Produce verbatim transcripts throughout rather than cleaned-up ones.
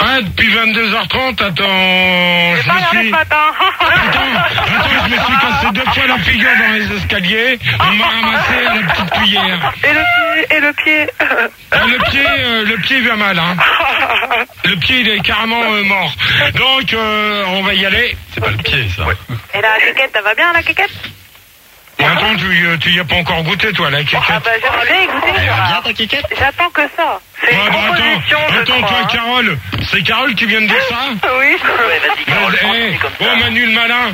Ah, depuis vingt-deux heures trente, attends... J'ai je pas me regardé suis... ce matin. Attends, attends, je me suis cassé deux fois la figure dans les escaliers. On m'a ramassé à la petite cuillère. Et le pied, et le pied. Ah, le pied, euh, le pied va mal, hein. Le pied, il est carrément euh, mort. Donc, euh, on va y aller. C'est pas le pied, ça. Ouais. Et la quéquette, ça va bien, la quéquette? Mais attends, tu, euh, tu y as pas encore goûté, toi, la quéquette. Ah bah j'aimerais bien écouter. Elle va bien, ta quéquette? J'attends que ça. C'est Ouais, une bah, proposition, attends, je attends, crois. toi, Carole. C'est Carole qui vient de dire ça? Oui. Ouais, vas-y, Carole, Eh, continue comme oh, ça. Manu le malin.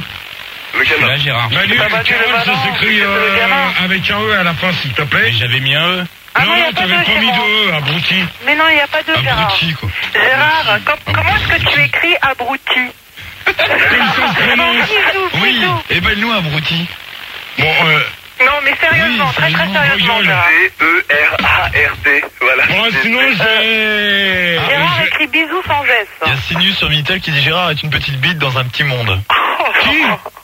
Là, Gérard. Manu, Bah, Manu le Carole, ça malin, s'écrit c'est le euh, gamin. avec un E à la fin, s'il te plaît. Mais j'avais mis un E. Ah non, non, y a non, pas t'avais de pas mis Gérard. de E, abruti. Mais non, il n'y a pas de Gérard. Abruti, quoi. Gérard, com- comment est-ce que tu écris abruti? Comme ça se prononce. Bisous, Oui, bisous. et ben nous, abruti. Bon, euh, Non, mais sérieusement, Oui, très très sérieusement, sérieusement, rigole. Gérard. D E R A R D. Voilà. bon, sinon, j'ai... Gérard j'ai- écrit bisous sans Il y a S. Sinus sur Minitel qui dit Gérard est une petite bite dans un petit monde. Qui?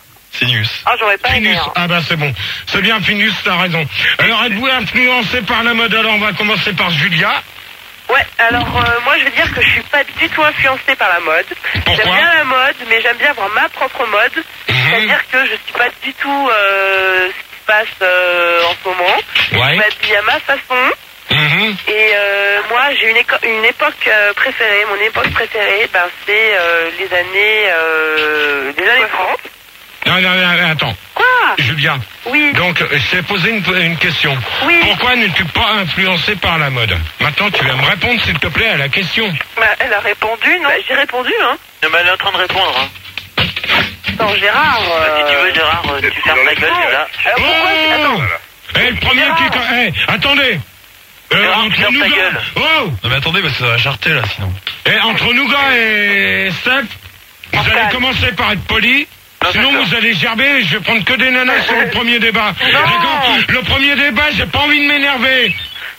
Sinus. Ah, j'aurais pas aimé. Finus. Hein. Ah bah c'est bon. C'est bien Finus, t'as raison. Alors êtes-vous influencé par la mode? Alors on va commencer par Julia. Ouais, alors euh, moi je vais dire que je suis pas du tout influencée par la mode. Pourquoi? J'aime bien la mode, mais j'aime bien avoir ma propre mode. Mhm. C'est-à-dire que je suis pas du tout euh, ce qui se passe euh, en ce moment. Ouais. Je m'habille à ma façon. Mhm. Et euh, moi j'ai une, éco- une époque euh, préférée. Mon époque préférée, ben, c'est euh, les années euh, les années trente. Non, non, non, attends. Quoi? Julia. Oui. Donc, je t'ai posé une, une question. Oui. Pourquoi n'es-tu pas influencé par la mode? Maintenant, tu vas me répondre, s'il te plaît, à la question. Bah, elle a répondu, non? Bah, j'ai répondu, hein. Non, mais elle est en train de répondre. Hein. Non, Gérard. Bah, si tu Euh... veux, Gérard, euh, tu fermes ta gueule, déjà. Alors pourquoi? Attends. Eh, le premier Gérard. qui... Eh, attendez. Euh, Gérard, entre ferme ta Nougat... gueule. Oh. Non mais attendez, parce que ça va charter là sinon. Eh, entre Nougat et Steph, vous Pascal. allez commencer par être poli. Non, Sinon, d'accord. vous allez gerber, je vais prendre que des nanas sur le premier débat. D'accord? Le premier débat, j'ai pas envie de m'énerver.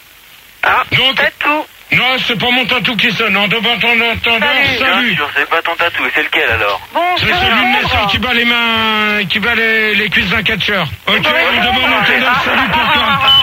Ah, Donc- c'est tout. Non, c'est pas mon tatou qui sonne. En devant ton entendeur, Salut. Bien salut. sûr, c'est pas ton tatou, c'est lequel alors? Bon, C'est celui de naissant qui bat les mains, qui bat les, les cuisses d'un catcheur. Ok, en devant l'entendeur, salut pour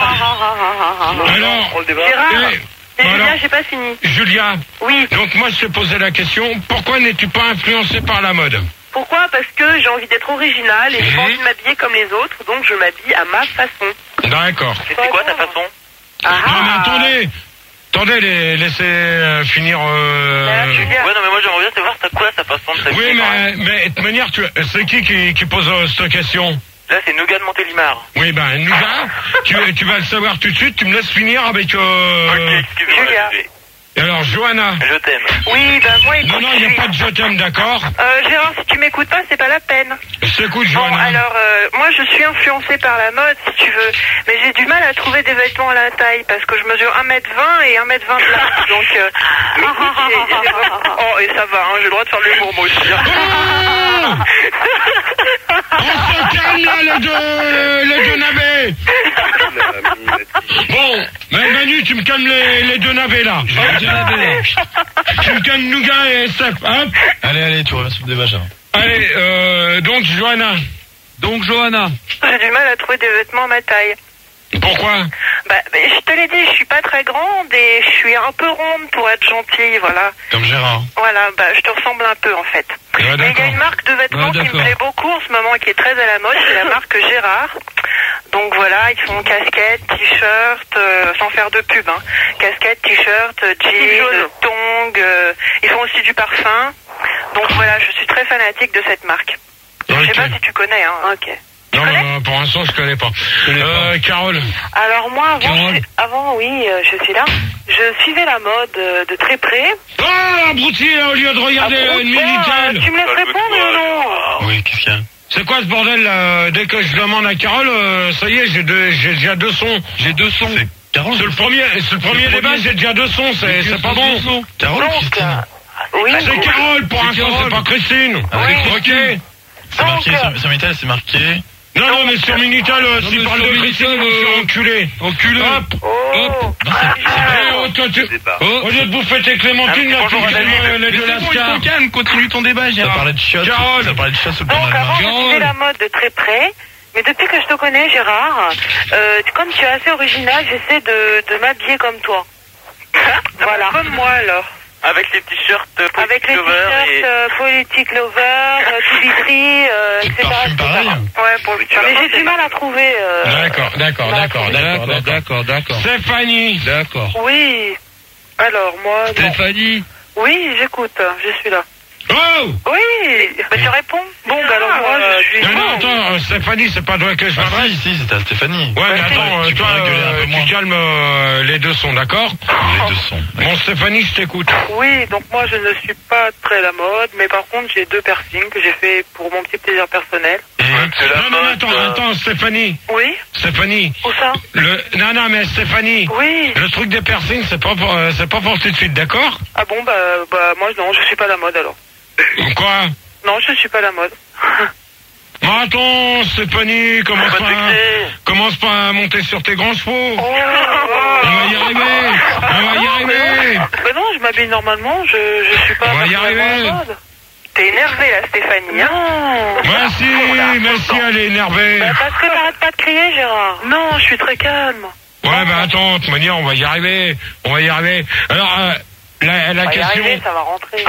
toi. Alors, On le débat. Gérard, eh, mais voilà. Julien, j'ai pas fini. Julia, Oui. donc moi je te posais la question, pourquoi n'es-tu pas influencé par la mode? Pourquoi? Parce que j'ai envie d'être originale et j'ai pas Mhm. envie de m'habiller comme les autres, donc je m'habille à ma façon. D'accord. Et c'est quoi ta façon? Ah, Non mais attendez, attendez, les, laissez euh, finir... euh, Là, Julien. Ouais, non, mais moi j'aimerais bien savoir c'est quoi sa façon de s'habiller. Oui, quand même. mais, mais de toute manière, tu, c'est qui qui, qui pose euh, cette question? Là, c'est Nougat de Montélimar. Oui, ben, Nougat, tu, tu vas le savoir tout de suite, tu me laisses finir avec... Euh, Ok, excuse-moi, Julia. je vais. alors, Johanna. Je t'aime. Oui, ben moi, écoute, Non, non, il je n'y a suis- pas de je t'aime, d'accord? Euh, Gérard, si tu m'écoutes pas, c'est pas la peine. Je t'écoute, Bon, Johanna. alors, euh, moi, je suis influencée par la mode, si tu veux. Mais j'ai du mal à trouver des vêtements à la taille, parce que je mesure un mètre vingt et un mètre vingt de large. Donc, euh, mais écoute, j'ai- j'ai vraiment- oh, et ça va, hein, j'ai le droit de faire de l'humour, moi aussi. hein. On se calme, là, les deux, les deux navets. Bon, mais Manu, tu me calmes les, les deux navets, là. Les deux navets, là. Tu me calmes Nougat et Steph, hop. Allez, allez, tu reviens sur le débat, Gérard. Allez, euh, donc, Johanna. Donc Johanna. J'ai du mal à trouver des vêtements à ma taille. Pourquoi? Bah, bah, je te l'ai dit, je suis pas très grande et je suis un peu ronde pour être gentille, voilà. Comme Gérard. Voilà, bah, je te ressemble un peu, en fait. Ouais, Mais il y a d'accord. une marque de vêtements Ouais, qui me d'accord. plaît beaucoup en ce moment et qui est très à la mode, c'est la marque Gérard. Donc voilà, ils font casquettes, t-shirts, euh, sans faire de pub, hein. Casquettes, t-shirts, euh, jeans, tongs, euh, ils font aussi du parfum. Donc voilà, je suis très fanatique de cette marque. Je sais Ok. pas si tu connais, hein. Ok. Non, non, non, pour l'instant, je connais pas. connais Euh, Carole. Alors moi, avant, Carole. je- avant oui, euh, je suis là. Je suivais la mode euh, de très près. Ah, abruti, au lieu de regarder Ah, euh, une pourquoi Minitel. Tu me laisses répondre ou non? Oui, qu'est-ce qu'il y a? C'est quoi ce bordel là? Dès que je demande à Carole, euh, ça y est, j'ai deux, j'ai déjà deux sons. J'ai deux sons. C'est Carole. C'est le premier, c'est le premier le débat, premier. j'ai déjà deux sons, c'est, c'est pas bon. Carole ou Donc, Christine? euh, oui. C'est Carole, pour C'est l'instant, Carole. c'est pas Christine. Ah, oui. Ok. C'est marqué Donc, sur, sur Minitel, c'est marqué. Non, non, mais sur Minitel, euh, s'il mais parle sur de Christine, Minitel, je suis euh, enculé. Enculé. Hop. Oh. Hop. Non, c'est- Eh, oh, toi, tu... Débat. oh, au lieu de bouffer tes clémentines, là, tu bonjour, me calmes, David. euh, les deux lascars. calme, continue ton débat, Gérard. Ça parlait de chiottes. Carole. Ça parlait de chiottes sur le Donc plan avant, je d'Allemagne. suivais la mode de très près. Mais depuis que je te connais, Gérard, euh, comme tu es assez original, j'essaie de, de m'habiller comme toi. Voilà. Comme moi alors. Avec les t-shirts euh, Avec les Lover t-shirts et... euh, Politique Lover, euh, To Be Free, euh, et cetera. Parfum et cetera. pareil. Ouais, pour le Mais j'ai du mal à trouver. Euh... D'accord, d'accord, Voilà, d'accord, c'est- d'accord, D'accord, d'accord. d'accord, d'accord. Stéphanie. D'accord. Oui. Alors, moi. non. Stéphanie. Oui, j'écoute, je suis là. Oh! Oui. Bah, tu réponds. Bon, bah alors moi, je suis. Non, non, attends, euh, Stéphanie, c'est pas toi que je Ah m'adresse. si, si, c'était à Stéphanie. Ouais, mais attends, tu euh, toi, pourrais gueuler un peu euh, moins. tu calmes euh, les deux sons, d'accord? Les deux sons. Bon, Stéphanie, je t'écoute. Oui, donc moi, je ne suis pas très la mode, mais par contre, j'ai deux piercings que j'ai fait pour mon petit plaisir personnel. C'est la Non, non, mode, attends, euh. attends, Stéphanie. Oui. Stéphanie. Où ça? Le... Non, non, mais Stéphanie. Oui. Le truc des piercings, c'est pas pour, euh, c'est pas pour tout de suite, d'accord? Ah bon, bah, bah, moi, non, je suis pas la mode alors. Quoi? Non, je suis pas la mode. Oh, attends, Stéphanie, commence Pas pas, de succès. commence pas à monter sur tes grands chevaux. Oh. On va y arriver. On va y arriver. Bah non, je m'habille normalement, je, je suis pas On va y vraiment arriver. la mode. T'es énervée là, Stéphanie, hein? Non. Merci, merci, elle est énervée. Bah, parce que t'arrêtes pas de crier, Gérard. Non, je suis très calme. Ouais, bah attends, de toute manière, on va y arriver. On va y arriver. Alors, euh, la, la On va y question... arriver, ça va rentrer.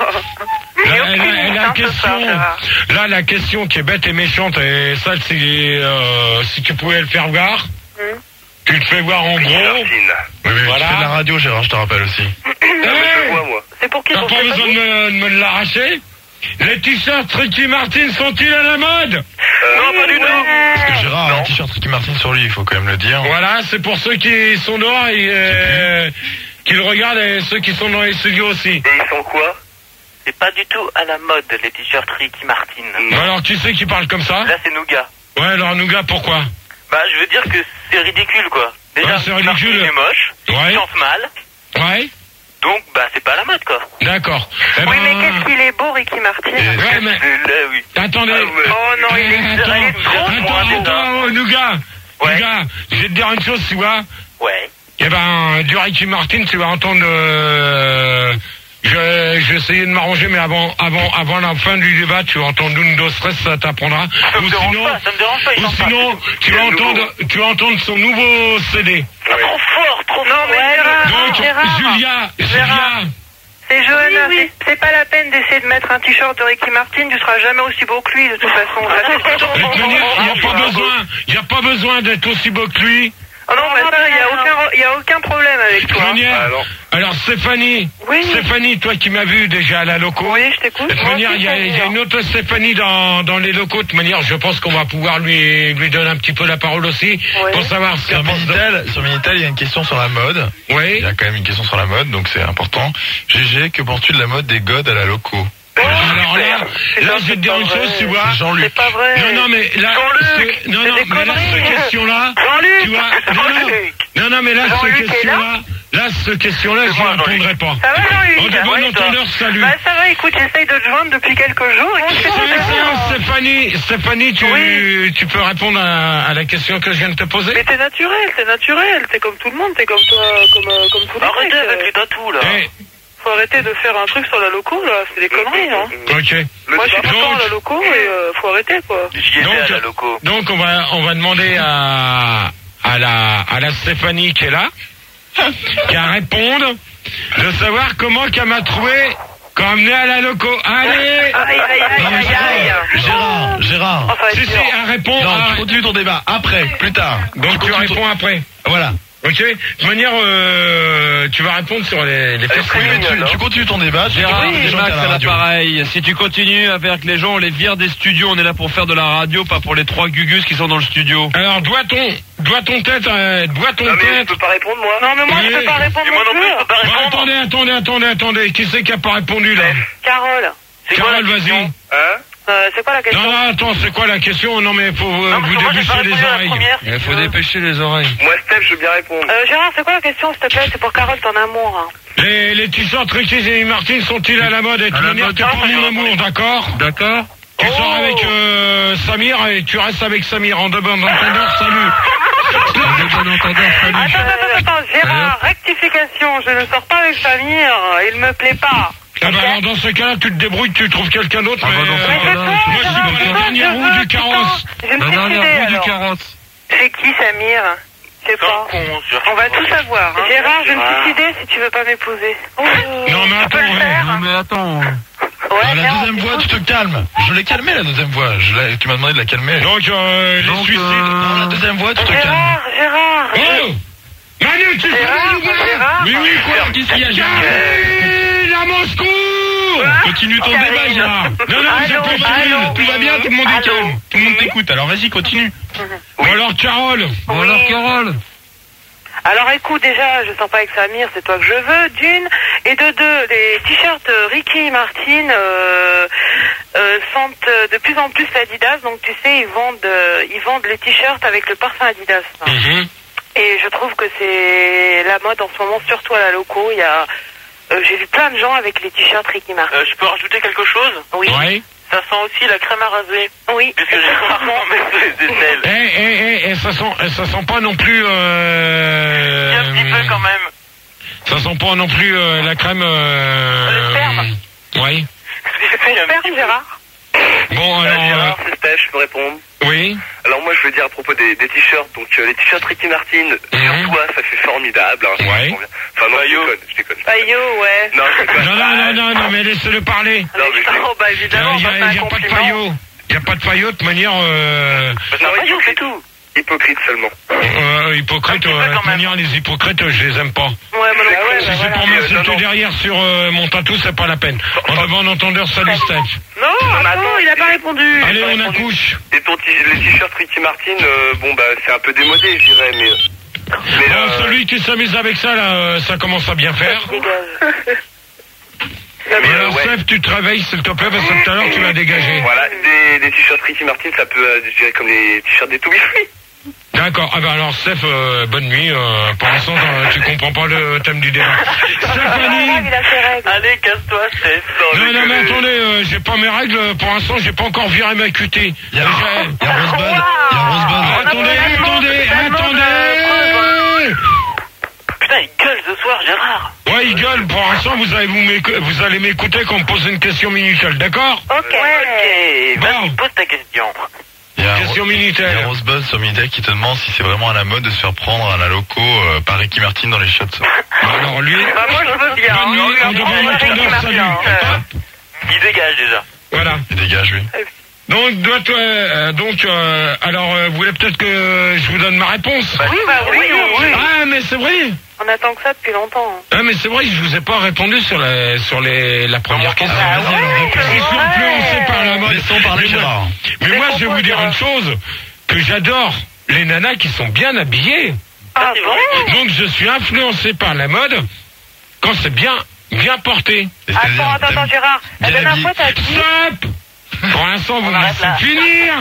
La, J'ai la- aucune la- idée, la hein, ce question, soir, Gérard. là, la question qui est bête et méchante, et ça, c'est euh, si tu pouvais le faire voir, Hum. tu te fais voir en gros. Oui, mais Voilà. tu fais de la radio, Gérard, je te rappelle aussi. Hey, C'est pour qui? t'as Pour pas besoin de Stéphanie? me, de me l'arracher? Les t-shirts Ricky Martin sont-ils à la mode? Non, pas du tout. Parce que Gérard a un Non. t-shirt Ricky Martin sur lui, il faut quand même le dire. Voilà, c'est pour ceux qui sont dehors et euh, qui le regardent et ceux qui sont dans les studios aussi. Et ils sont quoi? C'est pas du tout à la mode, les t-shirts Ricky Martin. Bon, alors, qui c'est qui parle comme ça? Là, c'est Nougat. Ouais, alors, Nougat, pourquoi? Bah, je veux dire que c'est ridicule, quoi. Déjà, Ouais, c'est Ricky Martin, ridicule. il est moche, Ouais. il chante mal, Ouais, donc, bah, c'est pas à la mode, quoi. d'accord. Eh Oui, ben, mais qu'est-ce qu'il est beau, Ricky Martin. Ouais, mais... Euh, Là, oui. Attendez. Ah, ouais. Oh non, il est Attends, il est trop attends, beau. attends, attends, oh, Nougat. Ouais. Nougat, je vais te dire une chose, tu vois. Ouais. Eh ben, du Ricky Martin, tu vas entendre... Euh, je, je vais essayer de m'arranger, mais avant, avant, avant la fin du débat, tu vas entendre Nundo Stress, ça t'apprendra. Ça me Ou dérange sinon, pas, ça me dérange pas, il ou chante pas. sinon tu vas entendre, tu vas entendre son nouveau C D. Trop fort, trop Non, fort. mais Ouais, Gérard, Donc, Gérard, Julia, Gérard. Julia, c'est jeune, Oui, oui. c'est- c'est pas la peine d'essayer de mettre un t-shirt de Ricky Martin, tu seras jamais aussi beau que lui, de toute façon. Ça, c'est- de toute manière, il n'y a pas besoin, il n'y a pas besoin d'être aussi beau que lui. Oh non, mais ça, il n'y a, aucun- y a aucun problème avec De toute toi. manière, Ah, non. alors Stéphanie, Oui. Stéphanie, toi qui m'as vu déjà à la loco. Oui, je t'écoute. De toute Moi manière, aussi, il y, a- ça il y a me une autre Stéphanie dans, dans les locaux. De toute manière, je pense qu'on va pouvoir lui, lui donner un petit peu la parole aussi Oui. pour savoir ce Sur qu'elle pense de... Minitel, sur Minitel, il y a une question sur la mode. Oui. Il y a quand même une question sur la mode, donc c'est important. G G, que penses-tu de la mode des godes à la loco? Alors là, C'est là, pas- je vais te c'est dire pas une vrai. chose, tu vois. C'est Jean-Luc. C'est pas vrai. Non, non, mais là, Jean-Luc, ce- non, c'est non, des mais là, conneries. cette question-là, Jean-Luc, tu vois, non, non, Jean-Luc. non, non, mais là, Jean-Luc cette est là question-là, là, cette question-là, je C'est moi, ne répondrai pas. Ça va, Jean-Luc? Oh, de bon Oui, toi. entendeur, salut. Bah, ça va, écoute, j'essaye de te joindre depuis quelques jours. Et Oui, c'est Stéphanie, Stéphanie, tu, Oui. tu peux répondre à, à la question que je viens de te poser? Mais t'es naturel, t'es naturel, t'es comme tout le monde, t'es comme toi, comme, euh, comme tous les Arrêtez mecs, avec euh. les tatous, là. Eh, Faut arrêter de faire un truc sur la loco, là, c'est des conneries, hein. ok. Moi, je suis tout le temps Donc- à la loco et euh, faut arrêter, quoi. J'y étais Donc, à la loco. Donc on va on va demander à à la à la Stéphanie qui est là, qui a répondre, de savoir comment qu'elle m'a trouvé quand elle est à la loco. Allez. Aïe, aïe, aïe, aïe, aïe, aïe. Gérard, Gérard. Oh, ça va Si être si, dur. elle répond. Non, à- tu continues ton débat après, plus tard. Donc tu continues réponds après. ton- Voilà. Ok. De toute manière, euh, tu vas répondre sur les les Oui, questions. mais tu, tu continues ton débat. tu Gérard, continues c'est les gens qui Max à à la radio. l'appareil. Si tu continues à faire que les gens, on les vire des studios. On est là pour faire de la radio, pas pour les trois gugus qui sont dans le studio. Alors doit-on doit-on tête euh, doit-on Non, mais je tête. peux pas répondre, moi. Non, mais moi, je Oui. peux pas répondre Et moi non non plus, je plus. peux pas Bon, répondre. attendez attendez attendez attendez. Qui c'est qui a pas répondu là? Carole, C'est quoi la Carole, vas-y. question Hein? euh, c'est quoi la question? Non, non, attends, c'est quoi la question? Non, mais faut euh, Non, parce vous que moi, j'ai pas déboucher les répondu à la oreilles. première. Il faut dépêcher les oreilles. Moi, Steph, je veux bien répondre. Euh, Gérard, c'est quoi la question, s'il te plaît? C'est pour Carole, ton amour. Hein. Les, les t-shirts Ricky et Martin sont-ils à la mode? Et de À toute la manière, mode, t'es ah, pas ça mon va, amour, d'accord? D'accord. Tu sors Oh. avec euh, Samir et tu restes avec Samir en deux bonnes entendeurs, salut. De bon entendeur, salut. Attends, attends, attends, Gérard, rectification, je ne sors pas avec Samir, il me plaît pas. Ah bah alors dans ce cas-là, tu te débrouilles, tu trouves quelqu'un d'autre, Ah bah, mais dans ce euh, Mais c'est là, toi, moi je suis Gérard, pas la je dernière veux, roue du putain. carrosse. Je vais me La suicider, dernière roue du alors. carrosse. C'est qui, Samir? Je sais pas. On va tout savoir. Hein. Gérard, je me suis suicidée si tu veux pas m'épouser. Oh. Non mais attends, ouais, non mais attends. Ouais, ah, la deuxième voix, tu te calmes. Je l'ai calmé la deuxième voix. Je l'ai... Tu m'as demandé de la calmer. Donc, euh, les suicides. Euh... Non, la deuxième voix, tu te calmes. Gérard, Gérard. Oh Manu, tu fais Gérard. Mais oui, quoi? Qu'est-ce qu'il y a, Gérard? À Moscou. Continue ton débat, Gérard. Non, non, j'ai pas fini. Tout va bien, tout le monde est calme. Tout le monde t'écoute. Alors, vas-y, continue. Ou alors, Carole. Ou alors, Carole. Alors écoute, déjà, je sens pas avec Samir, c'est toi que je veux, d'une. Et de deux, les t-shirts Ricky Martin euh, euh, sentent de plus en plus l'Adidas. Donc tu sais, ils vendent, euh, ils vendent les t-shirts avec le parfum Adidas. Mm-hmm. Et je trouve que c'est la mode en ce moment, surtout à la loco. Il y a, euh, j'ai vu plein de gens avec les t-shirts Ricky Martin. Euh, je peux rajouter quelque chose? Oui. Ouais. Ça sent aussi la crème à raser. Oui. Puisque j'ai rarement mis des aisselles. Eh, eh, eh, ça sent, ça sent pas non plus, euh... Un petit peu quand même. Ça sent pas non plus, euh, la crème, euh... Le sperme. Oui. Le sperme, Gérard. Bon, alors... Gérard, c'est Steph, je peux répondre. Oui. Alors moi je veux dire à propos des, des t-shirts, donc euh, les t-shirts Ricky Martin, mmh. sur toi ça fait formidable. Hein, ouais. Enfin non, je déconne, je déconne. Paillot, ouais. Non, je déconne. Non, non, non, non, non, mais laissez-le parler. Non, mais je... Oh, bah évidemment, il y a, ça, y a pas de paillot. Il y a pas de paillot de manière... Euh... Non, hypocrite, tout. Hypocrite seulement. Euh, hypocrite, euh, de manière, les hypocrites, je les aime pas. Ouais, mais non, ouais, si bah, c'est voilà. pour m'insulter derrière sur euh, mon tatou, c'est pas la peine. En devant entendeur, salut Steph. Non, attends, il a pas répondu. Allez, on accouche. Et ton t- les t-shirts Ricky Martin, euh, bon bah c'est un peu démodé, je dirais, mais... mais bon, euh... celui qui s'amuse avec ça, là, euh, ça commence à bien faire. Mais euh, alors, ouais. Steph, tu te réveilles, s'il te plaît, parce que tout à l'heure, tu l'as dégagé. Voilà, des, des t-shirts Ricky Martin, ça peut, euh, je dirais, comme les t-shirts des To Be Free. D'accord. Ah bah alors, Steph, euh, bonne nuit. Euh, pour l'instant, euh, tu comprends pas le thème du débat. Stéphanie. Allez, casse-toi, Steph. Non, non, mais attendez, euh, j'ai pas mes règles. Pour l'instant, j'ai pas encore viré ma Q T. Il y a Rosebud. Il y a Rosebud. Il y a Rosebud. Attendez, attendez, attendez. Putain, il gueule ce soir, Gérard. Ouais, il gueule. Pour l'instant, vous allez, vous, vous allez m'écouter quand on me pose une question minutale, d'accord? Ok. Ok. Vas-y, Bon. pose ta question. Il y a, Question il y a militaire. Rosebud sur Minitel qui te demande si c'est vraiment à la mode de se faire prendre à la loco euh, par Ricky Martin dans les shots. Alors lui, Bah, moi, je veux bien. bonne nuit, on devant l'entendeur, salut. Hop. Il dégage déjà. Voilà. Il dégage, lui. Donc, doit, euh, donc, euh, alors, euh, vous voulez peut-être que je vous donne ma réponse? Oui, bah oui, oui, oui. Ah, mais c'est vrai. On attend que ça depuis longtemps. Ah, mais c'est vrai, je vous ai pas répondu sur la, sur les, la première question. Ah, ouais, je suis ouais. influencé par la mode. Laissons parler Mais moi- Gérard. Mais moi, je vais vous dire une chose, que j'adore les nanas qui sont bien habillées. Ah bon? Donc, je suis influencé par la mode quand c'est bien, bien porté. C'est-à-dire, Attends, attends, attends, t'aimes Gérard. La bien dernière habillé. fois, t'as dit... Stop! Pour l'instant, vous me arrête là. laissez finir.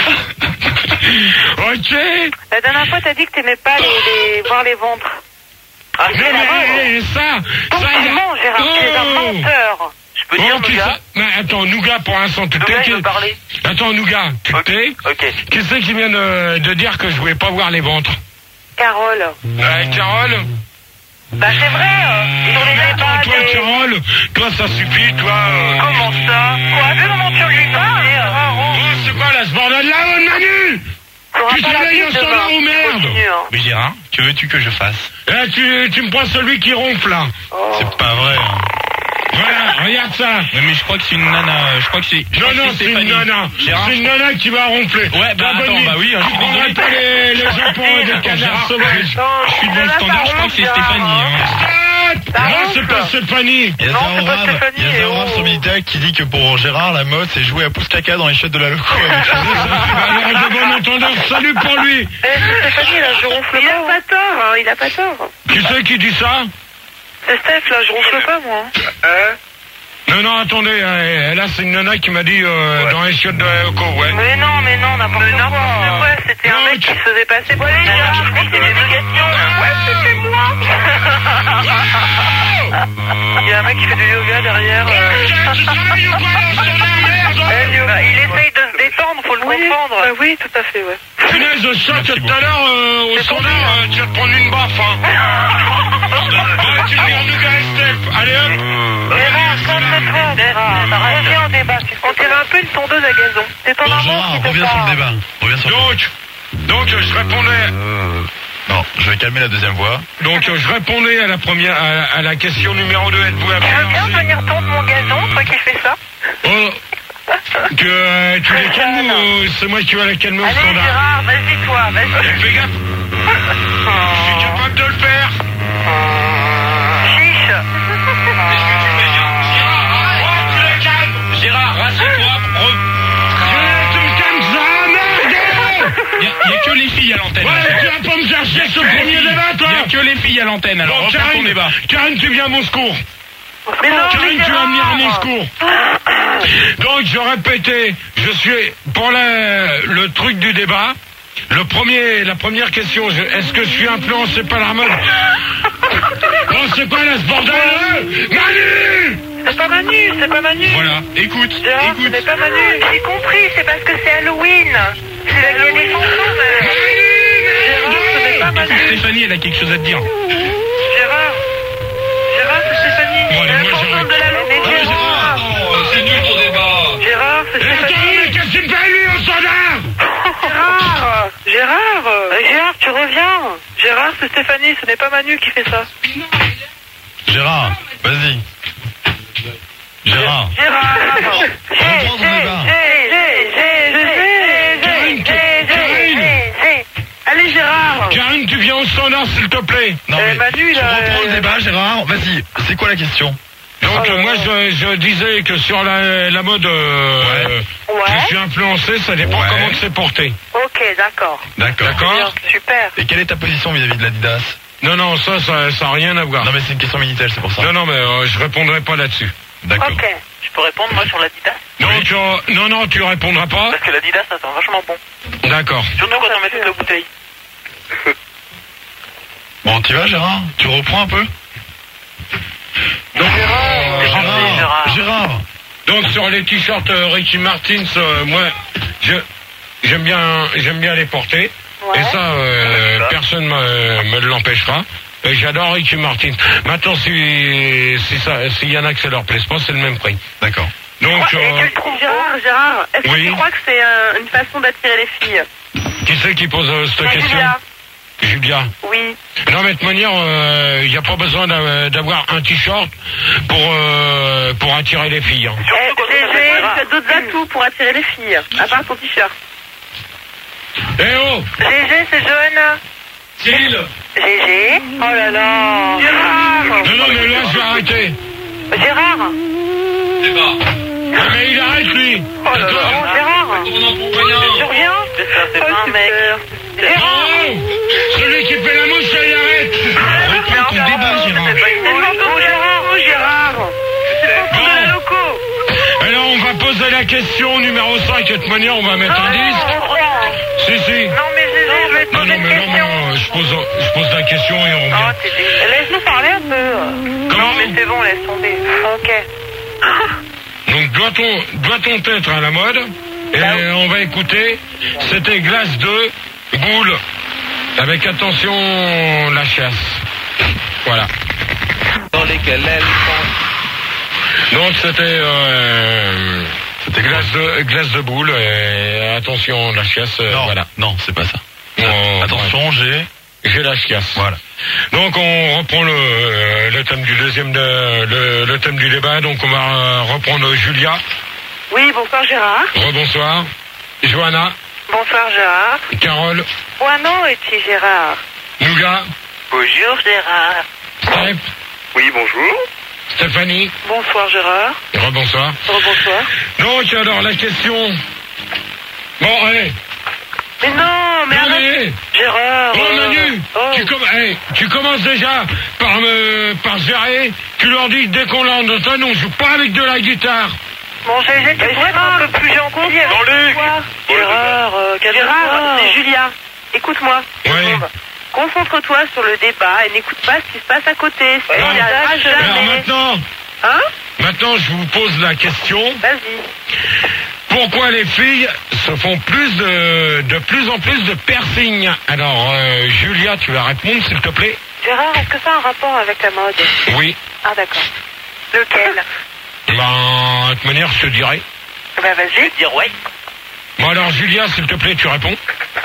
Ok. La dernière fois, t'as dit que t'aimais pas les, les... voir les ventres. Ah, Non, mais eh, eh, ça, Donc, ça, tu il y a- mens, Gérard, tu es un Oh. menteur. Je peux Bon, dire, qui Nougat? ça- Mais attends, Nougat, pour l'instant, tu Nougat, t'es... il veut parler. Attends, Nougat, tu Ok. t'es... Ok. Qui c'est qui vient de, de dire que je voulais pas voir les ventres? Carole. Euh, Carole? Bah, c'est vrai, euh, sur les Mais attends, débats, toi, des- Carole, toi, ça suffit, toi... euh, Comment ça? Quoi, vu comment tu lui parles, Oh, c'est quoi, là, ce bordel-là, oh, Manu? t'auras Tu pas te la réveilles au bite standard demain. ou merde? Continue, hein. Oui, Gérard, que veux-tu que je fasse? Là, tu, tu me prends celui qui ronfle, là. Oh. C'est pas vrai. Hein. Voilà, regarde ça. Oui, mais je crois que c'est une nana. Je crois que c'est. je Non, crois que non, c'est une Stéphanie. nana. Gérard, C'est une nana qui va ronfler. Ouais, bah, La bonne attends, nuit. bah oui, hein, Tu je suis prendrais désolé. pas les, les gens pour des Attends, canards Gérard, sauvages. Je suis devant le standard, je crois que c'est Stéphanie. Hein. Arrête. Ça Non, ronfle. c'est pas Stéphanie. Il y a Non, c'est pas Zéro Stéphanie, il y a et Zéro oh. sur Minitel qui dit que pour Gérard, la mode, c'est jouer à pouce caca dans les shots de la loco. Alors, de bon entendeur, salut pour lui. Eh, c'est Stéphanie, là, je ronfle pas. Il a pas tort, hein, il a pas tort. Qui c'est qui dit ça? C'est Steph, là, je ronfle pas, moi. Hein? Non, non, attendez. euh, Là, c'est une nana qui m'a dit euh, Ouais. dans les chiottes de la loco, ouais. Mais non, mais non, n'importe quoi. N'importe quoi, c'était un Non, mec tu- qui se faisait passer pour une nana qui fait des questions. Ouais, c'était moi. Il y a un mec qui fait du yoga derrière. euh. Tu travailles ou quoi, dans ce standard, merde? Eh, bah, il essaye de se détendre, faut le comprendre. Bah oui, tout à fait, ouais. Punaise, je sens que tout à l'heure, euh, au C'est standard, tombé, euh, tu vas te prendre une baffe, hein. Bah, tu regardes Nougat et Steph. Allez, hop. Gérard, calme-toi, Gérard. Reviens au débat. On dirait un peu une tondeuse à gazon. C'est ton Bon, amour Gérard, qui te reviens sur le parle. débat. Reviens sur le débat. Donc, donc, je répondais Non, je vais calmer la deuxième voix. Donc euh, je répondais à la première, à, à la question numéro deux. Êtes-vous Tu veux bien influencé? venir tondre mon gazon, toi qui fais ça? Oh, que euh, tu les calmes ou c'est moi qui vais les calmer au Allez, standard? Gérard, vas-y, toi, vas-y. Allez, fais gaffe. Je suis capable de le faire. Chiche. Gérard, rassure-toi. Re... Tu me calmes ça, merde! Il y, a que les filles à l'antenne. Ouais, tu vas pas me chercher ce premier débat, toi! Il y a que les filles à l'antenne, alors Bon, reprends ton Karine, débat. Karine, tu viens à mon secours. Mais non, mais Karine, tu vas venir à mon Gérard. secours. Donc, je répétais, je suis pour la- le truc du débat. Le premier, la première question, je- est-ce que je suis influencé par la mode? Bon, c'est quoi là, ce bordel? Manu! C'est pas Manu, c'est pas Manu. Voilà, écoute, Gérard, ce écoute. n'est pas Manu. J'ai compris, c'est parce que c'est Halloween. C'est la nuit des chansons, mais... Gérard, ce n'est pas Manu. Stéphanie, elle a quelque chose à te dire. Gérard. Gérard, c'est Stéphanie. Bon, allez, C'est la moi, chanson j'arrête. de la mais Gérard. c'est nul ton débat. Gérard, c'est Et attends, Stéphanie. mais qu'est-ce que tu me fais, lui, au standard? Gérard. Gérard. euh, Gérard, tu reviens. Gérard, c'est Stéphanie, ce n'est pas Manu qui fait ça. Gérard, vas-y. Gérard. Gérard. Reprends ton débat. Allez, Gérard. Karine, tu viens au standard, s'il te plaît. Non Eh, mais, Manu, tu là, reprends le euh, débat, Gérard. Vas-y, c'est quoi la question? Donc, Oh là euh, moi, là. je, je disais que sur la, la mode, euh, Ouais. je Ouais. suis influencé, ça dépend Ouais. comment c'est porté. Ok, d'accord. D'accord. D'accord. Bien, super. Et quelle est ta position vis-à-vis de l'Adidas? Non, non, ça, ça, ça a rien à voir. Non mais c'est une question Minitel, c'est pour ça. Non, non, mais euh, je répondrai pas là-dessus. D'accord. Ok. Je peux répondre, moi, sur l'Adidas? Donc, euh, non, non, tu répondras pas. Parce que l'Adidas, ça sent vachement bon. D'accord. Surtout quand on met toute la bouteille. Bon, tu vas Gérard? Tu reprends un peu? Donc, Oh, euh, Gérard, Gérard. Gérard. donc sur les t-shirts euh, Ricky Martins, euh, moi, je j'aime bien, j'aime bien les porter. Ouais. Et ça, euh, D'accord. personne me, me l'empêchera. Et j'adore Ricky Martin. Maintenant, si si ça, s'il y en a que ça leur plaise pas, c'est le même prix. D'accord. Donc, Et euh, tu trouves Gérard, Gérard, est-ce Oui. que tu crois que c'est euh, une façon d'attirer les filles? qui c'est qui pose euh, cette C'est question? Julia. Julia. Oui. Non, mais de toute manière, il n'y a pas besoin d'a- d'avoir un t-shirt pour euh, pour attirer les filles. hein. Eh, Surtout quand on Gégé, s'appelle Gérard. tu as d'autres atouts pour attirer les filles, à part ton t-shirt. Eh oh, Gégé, c'est jeune. Cyril. Gégé. Oh là là. Gérard. Non, non, mais là, je vais arrêter. Gérard. Ah, mais il arrête, lui. Oh là là. D'accord. Gérard. Tu reviens? C'est ça, c'est Oh, pas un mec. super. Gérard. Non, celui qui fait la mouche, ça y arrête. Reprends ton débat, Gérard. C'est bon, Gérard. Oh, Gérard. C'est pour de la loco. Alors, on va poser la question numéro cinq. De toute manière, on va mettre un disque. Si, si. Non, mais Gégé, je vais te Non, poser non, une mais non, question. non, je pose, je pose la question et on Oh, revient. t'es dé- Laisse-nous parler un peu. Comment Non, mais c'est bon, laisse tomber. Ok. Donc, doit-on doit-on être à la mode? Et on va écouter. C'était Glace deux, Boule. Avec attention, la chasse. Voilà. Dans lesquels elles sont. Donc, c'était euh, c'était glace de glace de boule. Et attention, la chasse. euh, Non, Voilà. non, c'est pas ça. On- Attention, j'ai. J'ai la chiasse. Voilà. Donc on reprend le, euh, le thème du deuxième de- le, le thème du débat. Donc on va euh, reprendre Julia. Oui, bonsoir Gérard. Rebonsoir. Johanna. Bonsoir Gérard. Carole. Bueno et Gérard. Nougat. Bonjour, Gérard. Steph. Oui, bonjour. Stéphanie. Bonsoir Gérard. Rebonsoir. Rebonsoir. Donc alors la question. Bon, allez. Mais non, mais Non, arrête. mais, Gérard. oh euh, Manu, oh. tu, com- hey, tu commences déjà par me par gérer. Tu leur dis dès qu'on l'entend, on joue pas avec de la guitare. Bon, Gégé, tu pourrais être un peu plus gentil avec Jean-Luc. toi. Gérard, euh, Gérard, c'est Julia. Écoute-moi. Oui. Concentre-toi sur le débat et n'écoute pas ce qui se passe à côté. Sinon, Non. il n'y arrivera Alors jamais. maintenant, Hein? maintenant je vous pose la question. Vas-y. Pourquoi les filles se font plus de, de plus en plus de piercing? Alors, euh, Julia, tu vas répondre, s'il te plaît? Gérard, est-ce que ça a un rapport avec la mode? Oui. Ah, d'accord. Lequel? Ben, de toute manière, je te dirai. Bah, vas-y. Dire ouais. Bon, alors, Julia, s'il te plaît, tu réponds?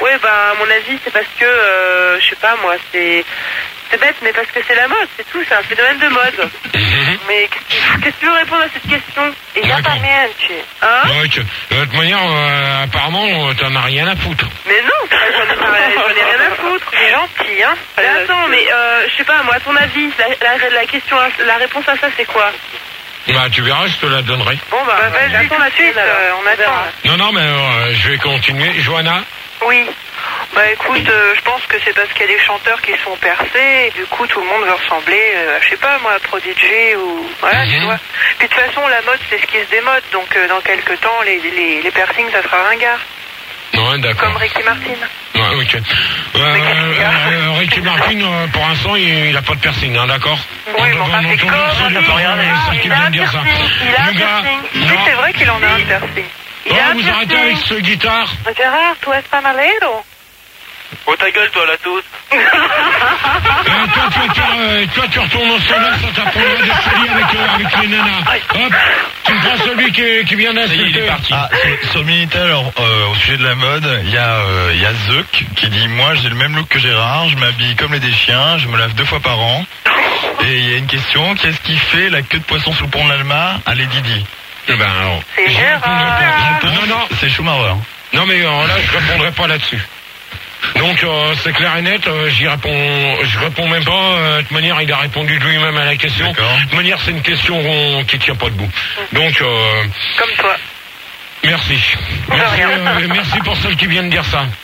Ouais, bah, à mon avis, c'est parce que, euh, je sais pas, moi, c'est... C'est bête, mais parce que c'est la mode, c'est tout, c'est un phénomène de mode. Mais qu'est-ce que tu veux répondre à cette question? Exactamente. Hein? Ouais, tu- de toute manière, euh, apparemment, t'en as rien à foutre. Mais non, j'en ai, j'en ai rien à foutre. C'est gentil, hein. Mais attends, mais euh, je sais pas, moi, à ton avis, la, la, la question, la réponse à ça, c'est quoi? Bah, tu verras, je te la donnerai. Bon, bah, bah vas-y, attends la suite, euh, on attend. Non, non, mais euh, je vais continuer. Johanna? Oui. Bah écoute, euh, je pense que c'est parce qu'il y a des chanteurs qui sont percés et du coup tout le monde veut ressembler, euh, je sais pas moi, à Prodigy ou... Voilà, Mhm. tu vois. Puis de toute façon, la mode, c'est ce qui se démode, donc euh, dans quelques temps, les, les, les piercings, ça sera ringard. Ouais, d'accord. Comme Ricky Martin. Ouais, ok. Euh, euh, Ricky Martin, euh, pour l'instant, il, il a pas de piercing, hein, d'accord? Oui, mais enfin, c'est comme... Il a pas rien, c'est ce qui Il a vient un de dire ça. piercing, il a un Le gars, piercing. Si, non. c'est vrai qu'il en a un piercing. Il Oh, a un vous arrêtez avec piercing. ce guitare. Gérard, tu es panalero. Oh ta gueule, toi, la tous. Euh, toi, tu, tu, euh, toi, tu retournes au sommet, ça t'apprendra des séries avec, euh, avec les nanas. Hop, tu me prends celui qui, qui vient d'insulter. Ah, sur, sur le Minitel, alors, euh, au sujet de la mode, il y a, euh, il y a Zuck qui dit, moi, j'ai le même look que Gérard, je m'habille comme les des chiens, je me lave deux fois par an. Et il y a une question, qu'est-ce qui fait la queue de poisson sous le pont de l'Alma à Lady Di? Eh ben, alors. C'est je Gérard. répondrai pas. Non, non. C'est Schumacher. Non, mais alors là, je répondrai pas là-dessus. Donc, euh, c'est clair et net, euh, j'y réponds, je réponds même pas. euh, De toute manière, il a répondu de lui-même à la question. D'accord. De toute manière, c'est une question euh, qui tient pas debout. Donc, euh, Comme toi. merci. De Merci, rien. euh, merci pour celle qui vient de dire ça.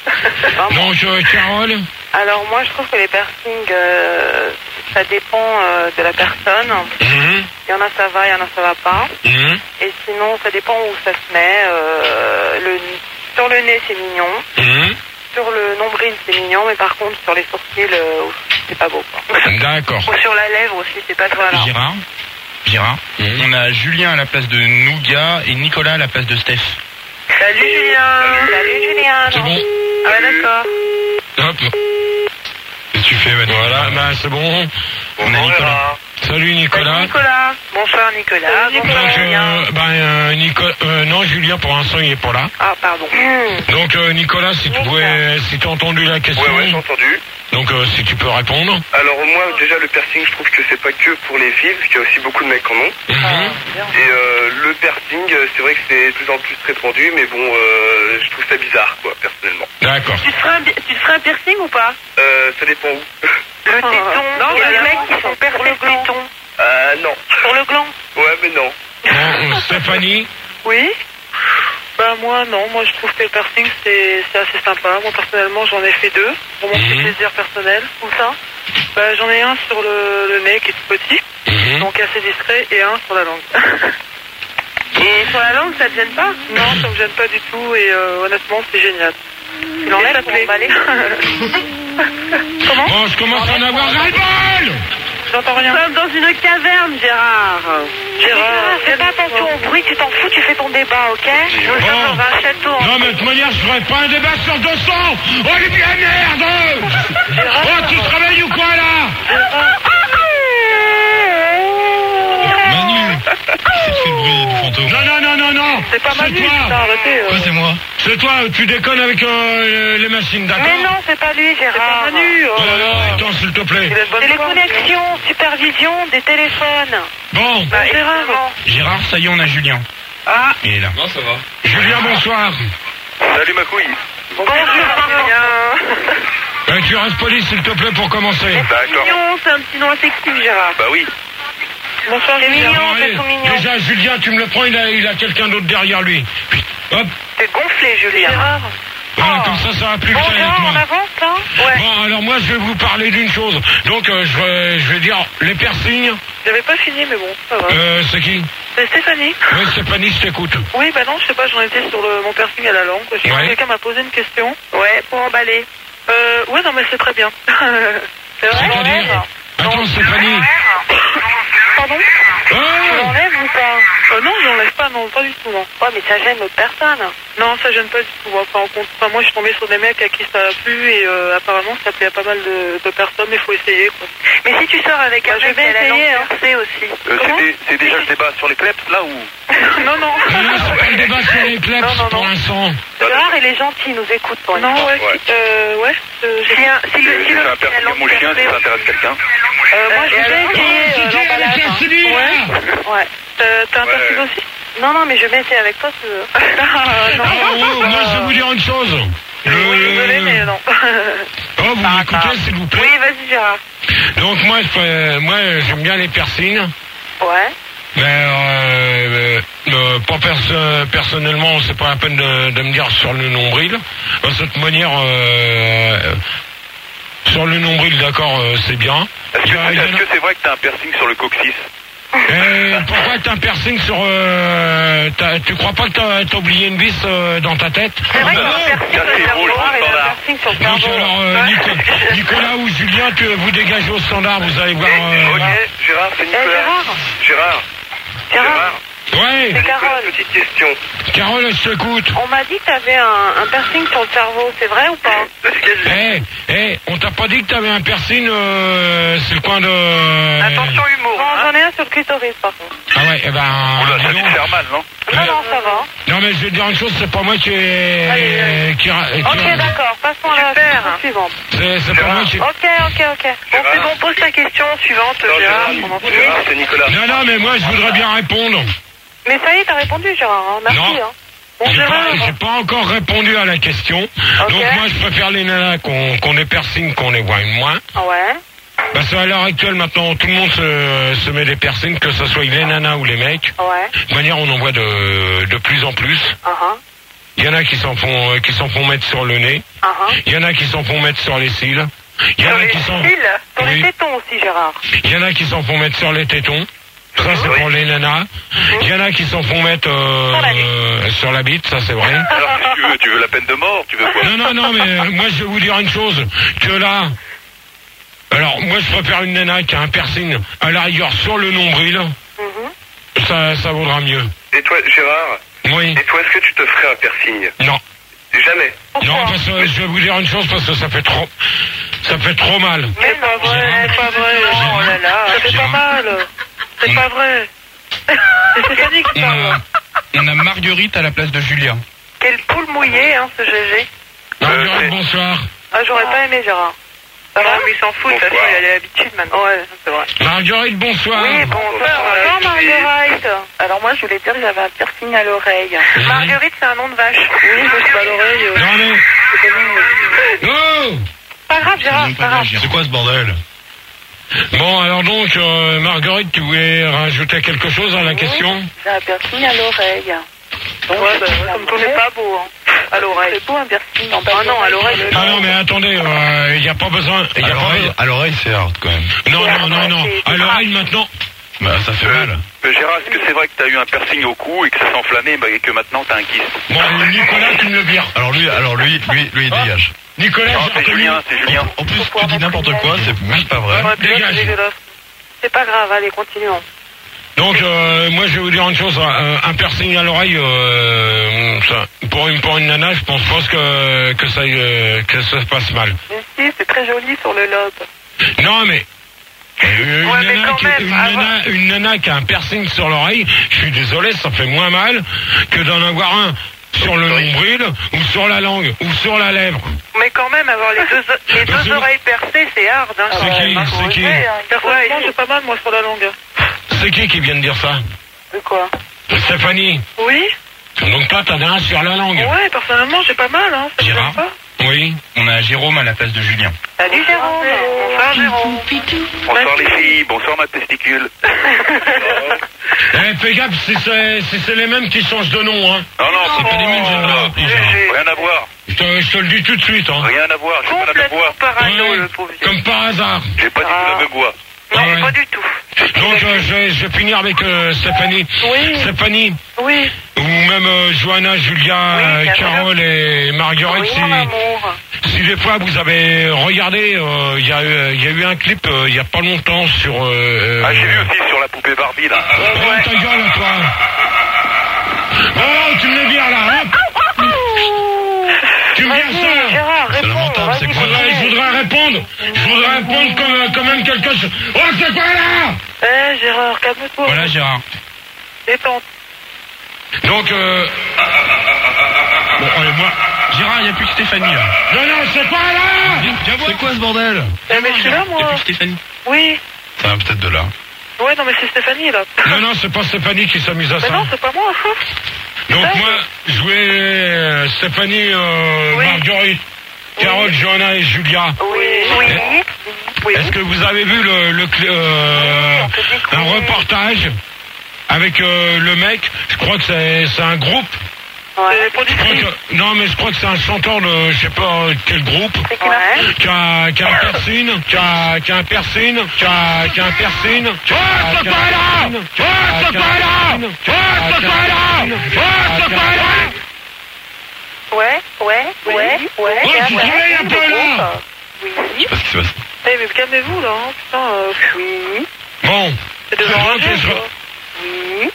Donc, euh, Carole? Alors moi, je trouve que les piercings, euh, ça dépend euh, de la personne. Mhm, Il y en a ça va, il y en a ça va pas. mhm, Et sinon, ça dépend où ça se met. Euh, le, sur le nez, c'est mignon. mhm. Sur le nombril, c'est mignon. Mais par contre, sur les sourcils, euh, c'est pas beau, quoi. D'accord. Ou sur la lèvre aussi, c'est pas trop alors. Gérard, Gérard, Mhm. on a Julien à la place de Nougat et Nicolas à la place de Steph. Salut Julien. Salut Julien. C'est bon. Ah ouais, d'accord. Hop. Qu'est-ce que tu fais, Manu? Voilà, ben c'est bon. On a Nicolas. Salut Nicolas. Salut Nicolas. Bonsoir Nicolas. Bonsoir Donc, Julien. euh, ben, euh, Nicolas, euh, non, Julien, pour l'instant, il est pas là. Ah, pardon. Donc, euh, Nicolas, si tu pouvais, si tu as entendu la question, Ouais, ouais, j'ai entendu. donc euh, si tu peux répondre. Alors moi, déjà, le piercing, je trouve que c'est pas que pour les filles, parce qu'il y a aussi beaucoup de mecs qui en ont. Mhm. Et euh, le piercing, euh, c'est vrai que c'est de plus en plus répandu, mais bon, euh, je trouve ça bizarre, quoi, personnellement. D'accord. Tu te ferais un, bi- tu te ferais un piercing ou pas? Euh, ça dépend où. Le téton. Non, il y a des mecs qui sont percés le téton. Ah non. Sur le gland. Ouais, mais non. Bon, euh, Stéphanie. Oui. Bah moi non, moi je trouve que le piercing c'est c'est assez sympa. Moi personnellement j'en ai fait deux pour mon petit Mhm. plaisir personnel. Où ça? Bah j'en ai un sur le, le nez qui est tout petit, Mhm. donc assez discret, et un sur la langue. Et sur la langue ça te gêne pas? Non, ça me gêne pas du tout et euh, honnêtement c'est génial. Tu l'enlèves pour m'emballer? Comment? Bon, je commence à en avoir ras-le-bol. J'entends rien. Nous sommes dans une caverne, Gérard. Gérard, fais pas attention au bruit, tu t'en fous, tu fais ton débat, ok? Nous Bon. sommes dans un château. Non, mais de toute manière, je ferai pas un débat sur deux cents. Oh, les bien merde. Oh, tu te réveilles ou quoi, là? Manu, qui c'est qui fait le bruit du fantôme? Non, non, non, non, non. C'est pas Manu, toi. putain, arrêtez. Quoi, c'est moi? C'est toi, tu déconnes avec euh, les machines, d'accord? Mais non, c'est pas lui, Gérard. C'est pas Manu. Oh là là, attends, s'il te plaît. C'est les connexions, supervision des téléphones. Bon, Bah, Gérard. Gérard, ça y est, on a Julien. Ah, Il est là. Non, ça va. Julien, bonsoir. Salut ma couille. bonjour, Julien. Euh, tu restes poli, s'il te plaît, pour commencer. D'accord. Mignon, c'est un petit nom affectif, Gérard. Bah oui. Bonsoir, c'est mignon, Bon, c'est allez, tout mignon. déjà, Julien, tu me le prends, il a, il a quelqu'un d'autre derrière lui. Puis, hop, C'est gonflé, Julien. Gérard. voilà, comme ça, ça va plus vite Bon, avec Gérard, moi. on avance, là? Ouais. Bon, alors moi, je vais vous parler d'une chose. Donc, euh, je, vais, je vais dire, les piercings, J'avais pas fini, mais bon, ça va. euh, c'est qui? C'est Stéphanie. Oui, Stéphanie, je t'écoute. Oui, bah non, je sais pas, j'en étais sur le, mon piercing à la langue. Quoi. Je sais pas, Ouais. quelqu'un m'a posé une question. Ouais, pour emballer. Euh, ouais, non, mais c'est très bien. C'est vrai? C'est-à-dire? Attends, Stéphanie. Pardon? Oh Tu l'enlèves ou pas? Euh, non, je l'enlève pas, non, pas du tout, non. Ouais, mais ça gêne l'autre personne. Non, ça gêne pas du tout. Moi, enfin, en compte, enfin, moi, je suis tombée sur des mecs à qui ça a plu et euh, apparemment, ça plaît à pas mal de, de personnes, mais il faut essayer, quoi. Mais si tu sors avec un mec qui a la langue percée aussi. Euh, c'était- c'est déjà le débat sur les kleps, là, ou... Non, non. Mais là, c'est pas le débat sur les kleps Non, non, pour non. l'instant. Gérard, il est gentil, il nous écoute pour une Non, fois. ouais. Euh, ouais. euh, Si, un, si le, si J'ai le fait un piercing à mon chien, si ça intéresse quelqu'un. Euh, moi, je vais Oh, essayer c'est euh, qui avec l'emballage. la hein. Sylvie, là Ouais. Ouais. Euh, T'as un Ouais. piercing aussi? Non, non, mais je vais essayer avec toi, si tu veux. Ah, non. Oh, oh, moi, je vais vous dire une chose. Oui, désolé, mais non. Oh, vous Par m'écoutez, rapport. s'il vous plaît. Oui, vas-y, Gérard. Donc, moi, je fais- moi j'aime bien les piercings. Ouais. Mais euh, euh, pas perso- personnellement, c'est pas la peine de, de me dire sur le nombril. De cette manière, euh, sur le nombril, d'accord, euh, c'est bien. Est-ce Il y a- que il y en a- est-ce que c'est vrai que t'as un piercing sur le coccyx? Eh, pourquoi t'as un piercing sur... Euh, t'as- tu crois pas que t'as, t'as oublié une vis euh, dans ta tête? C'est vrai qu'il y a un piercing Ça, sur le c'est cerveau beau, le noir et un standard. piercing sur le Donc cerveau. alors, euh, Nico- Nicolas ou Julien, tu, vous dégagez au standard, vous allez voir... euh, Ok, Gérard, c'est Eh, Nicolas. Gérard. Gérard. Gérard. Ouais, C'est Carole. Petite question. Carole, je t'écoute. On m'a dit que t'avais un, un piercing sur le cerveau, c'est vrai ou pas? Eh, eh, on t'a pas dit que t'avais un piercing, euh, c'est le coin de... Attention humour. Non, j'en ai un sur le clitoris par contre. Ah ouais, eh ben... Oula, dis ça a dû donc. te faire mal, non? Non, non, ça va. Non mais je vais te dire une chose, c'est pas moi qui est... Allez, allez. Qui, ra- qui Ok, ra- d'accord, passons à la question suivante. C'est, c'est pas moi qui... Ok, ok, ok. Bon, c'est bon, pose ta question suivante, Non, Gérard. Gérard, On en finit. Gérard, c'est Nicolas. Non, non, mais moi je voudrais bien répondre. Mais ça y est, t'as répondu, Gérard. hein. Merci. Non. Hein. Bon, J'ai Gérard. pas, j'ai pas encore répondu à la question. Ok. Donc moi je préfère les nanas qu'on, qu'on les piercings, qu'on les voit moins. Ouais. Parce qu'à l'heure actuelle maintenant tout le monde se, se met des piercings, que ce soit les nanas ou les mecs. Ouais. De manière on en voit de, de plus en plus. Uh-huh. Il y en a qui s'en font, qui s'en font mettre sur le nez. Uh-huh. Il y en a qui s'en font mettre sur les cils. Il y en Sur a les qui s'en... cils, sur Oui. les tétons aussi, Gérard. Il y en a qui s'en font mettre sur les tétons. Ça, c'est Oui. pour les nanas. Il y en a qui s'en font mettre euh, Sur la bite. euh, sur la bite, ça c'est vrai. Alors, qu'est-ce que tu veux? Tu veux la peine de mort? Tu veux quoi? Non, non, non, mais euh, moi je vais vous dire une chose. Que là... Alors, moi je préfère une nana qui a un piercing à la rigueur sur le nombril. Mhm. Ça, ça vaudra mieux. Et toi, Gérard? Oui. Et toi, est-ce que tu te ferais un piercing? Non. Jamais. Non, parce que je vais vous dire une chose, parce que ça fait trop... Ça fait trop mal. Mais pas vrai, c'est pas vrai. Oh là là, ça fait pas mal. C'est pas vrai. C'est Stéphanie qui On parle. a, on a Marguerite à la place de Julien. Quelle poule mouillée, hein, ce G G. Marguerite, c'est- bonsoir. Ah, j'aurais pas aimé, Gérard. Ah, non, mais il s'en fout, de toute façon, il a l'habitude maintenant. Ouais, c'est vrai. Marguerite, bonsoir. Oui, bonsoir. Bonsoir, Marguerite. Alors, moi, je voulais dire que j'avais un piercing à l'oreille. Mhm. Marguerite, c'est un nom de vache. Oui, mais c'est pas l'oreille. euh, Non, mais... c'est pas mignon. Oh Pas grave, Gérard, Même pas pas grave. d'agir. C'est quoi ce bordel? Bon, alors donc, euh, Marguerite, tu voulais rajouter quelque chose à la question? J'ai un piercing à l'oreille. Ouais, bah, comme ton n'est pas beau, hein. À l'oreille. C'est beau, un piercing. Ah non, à l'oreille. Ah non, mais attendez, il n'y a pas besoin... Y À a pas l'oreille, besoin- à l'oreille, c'est hard quand même. Non, non, non, non. À l'oreille, maintenant... Bah, ça fait mal. Euh, Gérard, est-ce que c'est vrai que t'as eu un piercing au cou et que ça s'est enflammé bah, et que maintenant t'as un kyste? Bon, Nicolas, tu me le vires. Alors lui, alors lui, lui, lui, il dégage. Nicolas, Non, j'ai c'est reconnu... Julien, c'est Julien. En plus, tu dis n'importe quoi, c'est même pas vrai. Ouais, puis là, Dégage. c'est dégueulasse. C'est pas grave, allez, continuons. Donc, euh, moi, je vais vous dire une chose. euh, un piercing à l'oreille, euh, ça, pour, une, pour une nana, je pense pas que, que, ça, euh, que ça se passe mal. Mais si, c'est très joli sur le lobe. Non, mais... euh, Une, Ouais, mais nana quand qui, même, une, avant- nana, une nana qui a un piercing sur l'oreille, je suis désolé, ça fait moins mal que d'en avoir un sur le nombril, ou sur la langue, ou sur la lèvre. Mais quand même, avoir les deux, les Bah, deux c'est- oreilles percées, c'est hard. Hein. C'est qui C'est qui Personnellement, j'ai pas mal, moi, sur la langue. C'est qui qui vient de dire ça? De quoi? Stéphanie. Oui. Donc toi, t'en as un sur la langue. Ouais, personnellement, j'ai pas mal, hein. Ça me Gérard. gêne pas. Oui. On a Jérôme à la place de Julien. Salut, Jérôme. Bonsoir, Jérôme. Bonsoir les filles, bonsoir ma testicule. Eh, fais gaffe, si c'est si c'est les mêmes qui changent de nom, hein. Non, non, c'est pas des mêmes, j'ai non, appris, rien à voir. Je te, je te le dis tout de suite, hein. Rien à voir, j'ai pas la même Complètement voix. parano, Ouais, le pauvre. comme par hasard. J'ai pas du tout la même voix. Non, Ouais. pas du tout. Donc, euh, je, vais, je vais finir avec euh, Stéphanie. Oui. Stéphanie, Oui. ou même euh, Johanna, Julia, Oui, euh, bien sûr. Carole et Marguerite, Oui, si, mon amour. si des fois vous avez regardé, euh, il y, a eu- il y a eu un clip euh, il y a pas longtemps sur... Euh, Ah, j'ai vu euh, aussi sur la poupée Barbie là. Oh, ta gueule, toi. Oh, tu me le vires là, hop. Tu me vires Vas-y, ça. Gérard, C'est réponds. lamentable, c'est Vas-y, quoi, Ouais, je continue. voudrais répondre. Je voudrais répondre comme, euh, quand même quelque chose. Oh, c'est quoi là? Eh, Gérard, calme-toi. Voilà Gérard. Détente. Donc, euh... bon, allez, moi... Gérard, il n'y a plus que Stéphanie là. Non, non, c'est pas là. Viens voir. C'est quoi ce bordel? Eh, mais je suis là, Il n'y a moi. plus que Stéphanie. Oui. Ça va peut-être de là. Ouais, non, mais c'est Stéphanie, là. Non, non, c'est pas Stéphanie qui s'amuse à Mais ça. non, c'est pas moi. Donc Ouais. moi, je voulais euh, Stéphanie, euh, Oui. Marguerite, Carole, Johanna et Julia. Oui. Oui. Oui. Est-ce que vous avez vu le, le cl- euh, un reportage avec euh, le mec? Je crois que c'est c'est un groupe. Ouais. Je crois que- non, mais je crois que c'est un chanteur de je sais pas quel groupe. Ouais. Qui a, qui a un piercing, qui a, qui a un piercing, qui a, qui a un piercing. Oh, c'est pas là! Oh, c'est pas là! Oh, c'est pas là! Oh, c'est pas là! Ouais, ouais, ouais, ouais. Oh, tu réveilles un peu là! Oui. Qu'est-ce qui se passe? Eh, mais calmez-vous, là, hein. Putain, euh... Oui. Bon. C'est des Donc, enragés, je, quoi. Oui.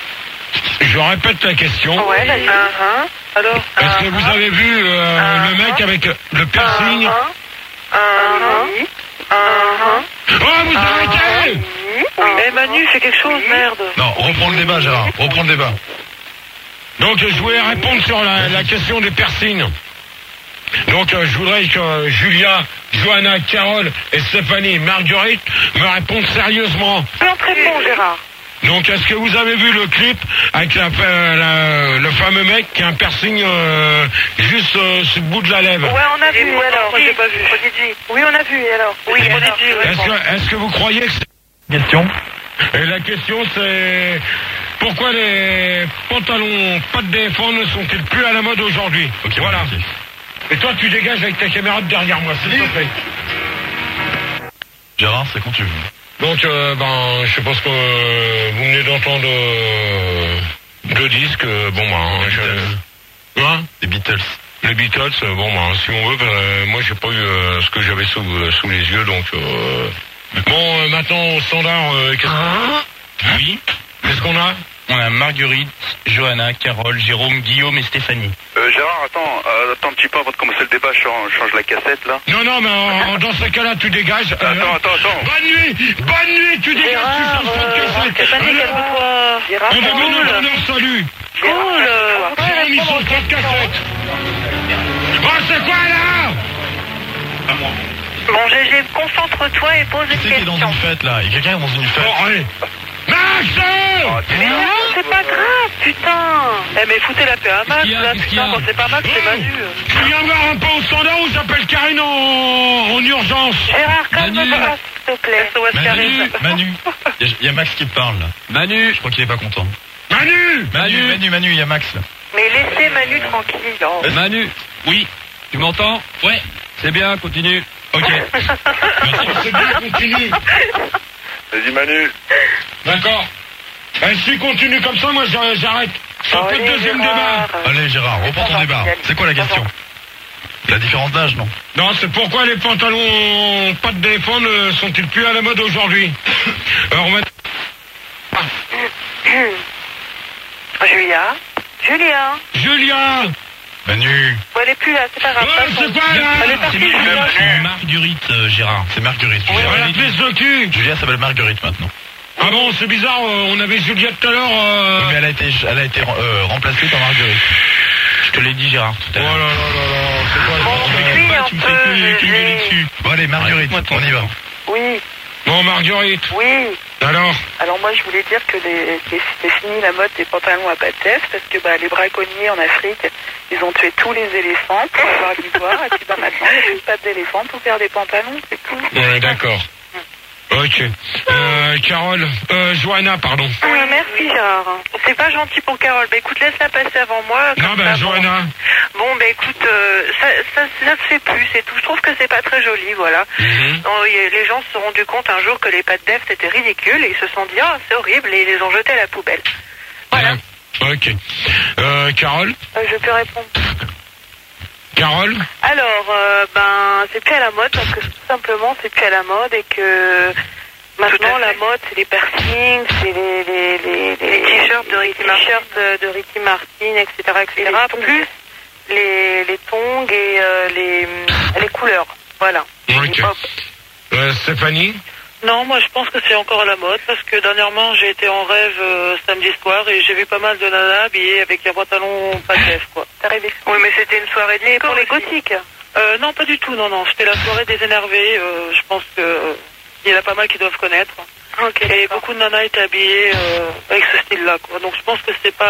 je répète la question. Ouais, vas-y. Uh-huh. Alors? Est-ce que vous avez vu euh, le mec avec le piercing? Uh-huh. Uh-huh. Oh, vous arrêtez! Eh, Manu, fais quelque chose, merde. Non, reprends le débat, Gérard. Reprends le débat. Donc je voulais répondre sur la, la question des piercings. Donc euh, je voudrais que euh, Julia, Johanna, Carole et Stéphanie, Marguerite me répondent sérieusement. Non, très bon, Gérard. Donc est-ce que vous avez vu le clip avec la, la- le fameux mec qui a un piercing euh, juste euh, sur le bout de la lèvre? Ouais, on a vu, et alors? Moi, j'ai pas vu. Oui, on a vu, et alors? Oui, Est-ce Prodigy, ouais. que, est-ce que vous croyez que c'est... Question? Et la question c'est... Pourquoi les pantalons pas de défense ne sont-ils plus à la mode aujourd'hui? Ok, voilà. ok. Et toi tu dégages avec ta caméra de derrière moi, s'il te plaît. Gérard, c'est quand tu veux. Donc, euh, ben, je pense que euh, vous venez d'entendre euh, deux disques. euh, bon, ben, je... Hein? Les Beatles. Les Beatles, euh, bon, ben, si on veut, ben, euh, moi, j'ai pas eu euh, ce que j'avais sous, euh, sous les yeux, donc... Euh... Bon, euh, maintenant, au standard, euh, qu'est-ce Oui. qu'est-ce qu'on a? On a Marguerite, Johanna, Carole, Jérôme, Guillaume et Stéphanie. Euh, Gérard, attends, euh, attends un petit peu avant de commencer le débat, je change, je change la cassette là. Non, non, mais en- dans ce cas-là, tu dégages. euh, Attends, attends, attends. Bonne nuit! Bonne nuit! Tu dégages, tu changes pas de cassette. Stéphanie, calme-toi. Gérard, On demande au cool. bonheur, salut! Cool. On y change pas de cassette. Oh, c'est quoi, là? Bon, G G, concentre-toi et pose Qui une c'est qui est dans question. une fête, là? Il y a quelqu'un qui est dans une fête. Bon, allez. Max! Mais non, c'est pas grave, putain. Eh, mais foutez la paix à Max, qu'il y a là, Qu'est-ce qu'il y putain, a quand c'est pas Max, c'est Manu. Tu viens voir un peu au standard ou j'appelle Karine en, en urgence? Gérard, calme-toi, Manu. s'il te plaît. S O S Manu, Karine. Manu. Il y, a- il y a Max qui te parle, là. Manu. Je crois qu'il est pas content. Manu! Manu, Manu, Manu, il y a Max, là. Mais laissez Manu tranquille. Oh. Manu. Oui. Tu m'entends? Ouais. C'est bien, continue. Ok. C'est bien, continue. Vas-y Manu. D'accord. Eh, si continue comme ça, moi j'a- j'arrête. Ça fait le Allez, deuxième Gérard. débat. Allez, Gérard, reprends ton débat. C'est quoi la question? La différence d'âge, non? Non, c'est pourquoi les pantalons pas de défense ne sont-ils plus à la mode aujourd'hui? Alors, on va... Julia. Julia. Julia! Manu. Bon, elle est plus là, c'est pas grave. Ouais, passons. c'est quoi, là? Elle est partie, Julia. C'est Marguerite, euh, Gérard. C'est Marguerite. Ouais, Julia. la pièce de cul! Julia s'appelle Marguerite maintenant. Ah bon, c'est bizarre, euh, on avait Julia tout à l'heure. Euh... Mais elle a été, elle a été euh, remplacée par Marguerite. Je te l'ai dit, Gérard, tout à Oh là l'heure. là là là, c'est quoi Bon, ce bordel? suis un Tu me fais peu, que, que G G. gueuler dessus. Bon, allez, Marguerite, Arrête-moi, on y va. Oui, Bon, Marguerite, oui. alors? Alors moi je voulais dire que les- que c'était fini la mode des pantalons à pattes parce que bah, les braconniers en Afrique, ils ont tué tous les éléphants pour avoir l'ivoire et puis bah, maintenant il n'y a plus de pattes d'éléphant pour faire des pantalons, c'est tout. Ouais, d'accord. Ok. Euh, Carole, euh, Johanna, pardon. Oui, merci Gérard. C'est pas gentil pour Carole. Bah écoute, laisse-la passer avant moi. comme Non, ben, ça, bon. Johanna. Bon, bah écoute, euh, ça, ça, ça se fait plus, c'est tout. Je trouve que c'est pas très joli, voilà. Mhm. Non, y- les gens se sont rendus compte un jour que les pattes d'Ève c'était ridicule et ils se sont dit, ah, c'est horrible, et ils les ont jetés à la poubelle. Voilà. Euh, ok. Euh, Carole? Euh, je peux répondre. Carole? Alors, euh, ben, c'est plus à la mode parce que tout simplement, c'est plus à la mode et que maintenant, la mode, c'est les piercings, c'est les, les, les, les, t-shirts de Ricky Martin, t-shirts de Ricky Martin, et cetera, et cetera. Plus les, les tongs et euh, les, les couleurs. Voilà. Ok. Hip-hop. Euh, Stéphanie? Non, moi je pense que c'est encore à la mode parce que dernièrement j'ai été en rêve euh, samedi soir et j'ai vu pas mal de nanas habillées avec un pantalon pas de quoi. T'as rêvé? Oui, mais c'était une soirée de Mais pour les gothiques? euh, Non, pas du tout, non, non. C'était la soirée des énervés. Euh, je pense que euh, il y en a pas mal qui doivent connaître. Ok. Et beaucoup de nanas étaient habillées euh, avec ce style-là, quoi. Donc je pense que c'est pas